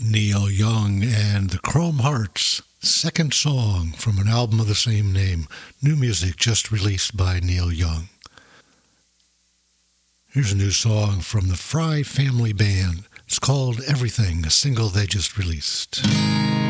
Neil Young and the Chrome Hearts, second song from an album of the same name, new music just released by Neil Young. Here's a new song from the Fry Family Band. It's called Everything, a single they just released.